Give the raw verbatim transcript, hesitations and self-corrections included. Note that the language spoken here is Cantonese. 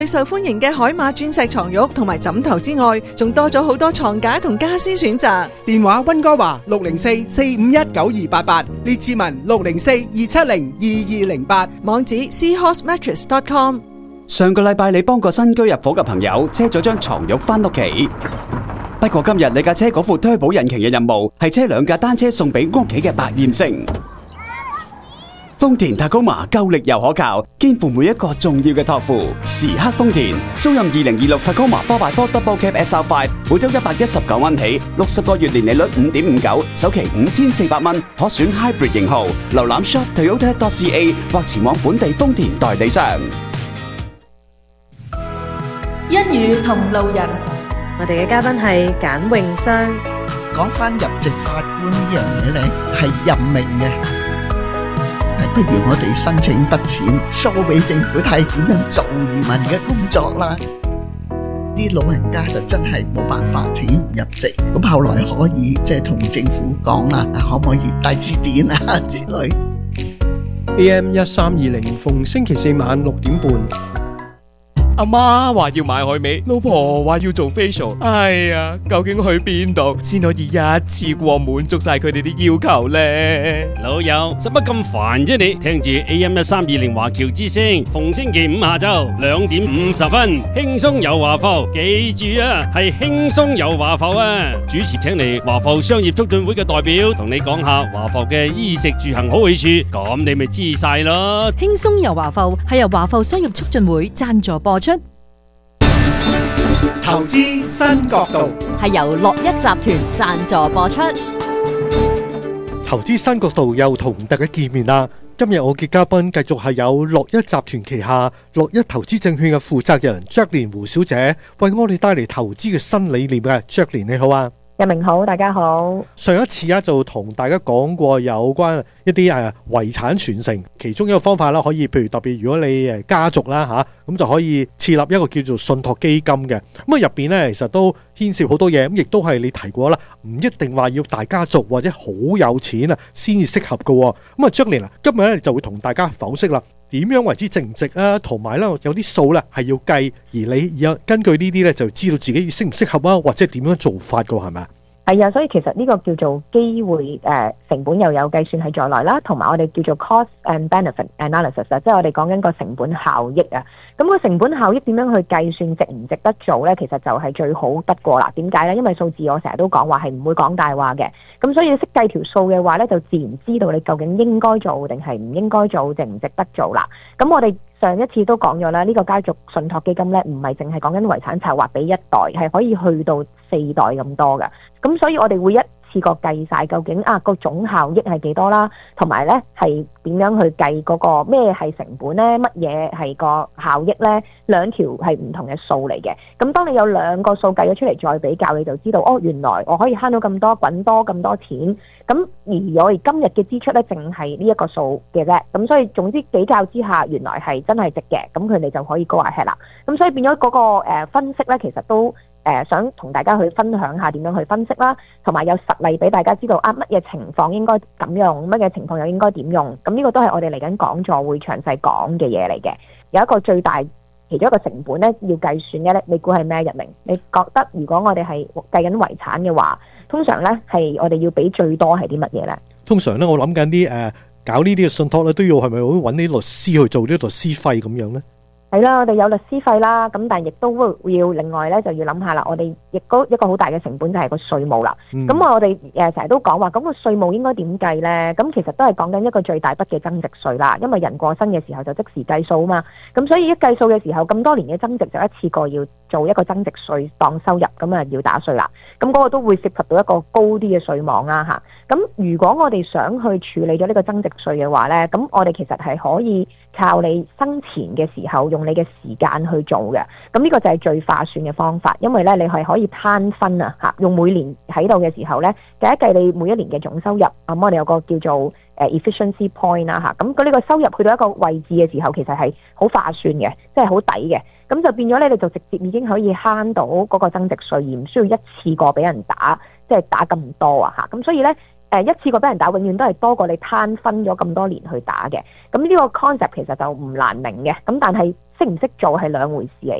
最受歡迎嘅海馬鑽石床褥同埋枕頭之外，仲多咗好多床架同家私選擇。 電話溫哥華六零四四五一九二八八，列志文六零四二七零二二零八， 網址 seahorse mattress dot com。 上個禮拜你幫個新居入伙嘅朋友車咗張床褥返屋企，不過今日你架車嗰副turbo引擎嘅任務係車兩架單車送俾屋企嘅百厭星。豐田 Tacoma 夠力又可靠，肩負每一個重要嘅託付。時刻豐田，租賃二零二六 Tacoma four by four Double Cab S R five， 每周一百一十九蚊起，六十個月年利率五點五九，首期五千四百蚊，可選 Hybrid 型號。瀏覽 shop toyota dot c a 或前往本地豐田代理商。 一語同路人， 我哋嘅嘉賓係簡詠雙。 講翻入籍法官呢樣嘢咧，係任命嘅。不如我哋申請筆錢 show 俾政府睇點樣做移民嘅工作啦。啲老人家就真係冇辦法請入籍，咁後來可以即係同政府講啦，可唔可以帶字典啊之類。 A M 一三二零逢星期四晚六點半。 阿媽話要買海味，老婆話要做 facial， 哎呀，究竟去邊度先可以一次過滿足晒佢哋啲要求呢？ 老友，使乜咁煩啫你？聽住 A M 一三二零華僑之聲，逢星期五下晝兩點五十分，輕鬆有華埠，記住啊，係輕鬆有華埠啊！主持請嚟華埠商業促進會嘅代表，同你講下華埠嘅衣食住行好去處，咁你咪知晒咯。 輕鬆遊華埠係由華埠商業促進會贊助播出。 投資新角度係由樂一集團贊助播出。 投資新角度又同大家見面啦。今日我嘅嘉賓繼續係有樂一集團旗下樂一投資證券嘅負責人 Jacqueline 胡小姐，為我哋帶嚟投資嘅新理念嘅。Jacqueline 你好啊。 日明好，大家好。 上一次啊就同大家講過有關一啲誒遺產傳承，其中一個方法啦，可以譬如特別如果你誒家族啦吓，咁就可以設立一個叫做信託基金嘅。咁啊入邊咧其實都牽涉好多嘢，咁亦都係你提過啦，唔一定話要大家族或者好有錢啊先至適合嘅。咁啊 Jacqueline 今日咧就會同大家剖析啦，點樣為之淨值啊，同埋咧有啲數咧係要計，而你有根據呢啲咧就知道自己適唔適合啊，或者點樣做法嘅係咪啊？ 係啊，所以其實呢個叫做機會誒、呃、成本又有計算喺在內啦，同埋我哋叫做 cost and benefit analysis 啊，即係我哋講緊個成本效益啊。咁個成本效益點樣去計算值唔值得做呢？其實就係最好得過啦。點解呢？因為數字我成日都講話係唔會講大話嘅。咁所以你識計條數嘅話呢，就自然知道你究竟應該做定係唔應該做，值唔值得做啦。咁我哋上一次都講咗啦，呢個家族信託基金呢，唔係淨係講緊遺產策劃俾一代，係可以去到四代咁多嘅。咁所以我哋會一次過計晒究竟啊個總效益係幾多啦，同埋呢係點樣去計嗰個咩係成本呢？乜嘢係個效益呢？兩條係唔同嘅數嚟嘅。咁當你有兩個數計咗出嚟再比較，你就知道哦，原來我可以慳到咁多，滾多咁多錢。咁而我哋今日嘅支出呢，淨係呢一個數嘅啫。咁所以總之比較之下，原來係真係值嘅。咁佢哋就可以go ahead啦。咁所以變咗嗰個誒分析呢，其實都。誒、呃、想同大家去分享下點樣去分析啦，同埋有實例俾大家知道啊，乜嘢情況應該咁用，乜嘢情況又應該點用。咁呢個都係我哋嚟緊講座會詳細講嘅嘢嚟嘅。有一個最大其中一個成本咧要計算嘅咧，你估係咩？日明，你覺得如果我哋係計緊遺產嘅話，通常咧係我哋要俾最多係啲乜嘢咧？ 通常咧我諗緊啲誒搞呢啲嘅信託咧都要係咪會揾啲律師去做啲律師費咁樣咧？ 係啦，我哋有律師費啦，咁但係亦都會要另外咧就要諗下啦。我哋亦都一個好大嘅成本就係個稅務啦。咁、嗯、我哋誒成日都講話，咁個稅務應該點計咧？咁其實都係講緊一個最大筆嘅增值稅啦。因為人過身嘅時候就即時計數啊嘛。咁所以一計數嘅時候，咁多年嘅增值就一次過要做一個增值稅當收入，咁啊要打稅啦。咁嗰個都會涉及到一個高啲嘅稅網啦嚇。咁如果我哋想去處理咗呢個增值稅嘅話咧，咁我哋其實係可以靠你生前嘅時候用你嘅時間去做嘅。咁呢個就係最划算嘅方法，因為咧你係可以攤分啊嚇，用每年喺度嘅時候咧計一計你每一年嘅總收入。咁我哋有個叫做誒 efficiency point 啦嚇，咁佢呢個收入去到一個位置嘅時候，其實係好划算嘅，即係好抵嘅。咁就變咗咧，你就直接已經可以慳到嗰個增值稅，而唔需要一次過俾人打，即係打咁多啊嚇。咁所以咧。 誒一次過俾人打，永遠都係多過你攤分咗咁多年去打嘅。咁呢個 concept 其實就唔難明嘅，咁但係識唔識做係兩回事嚟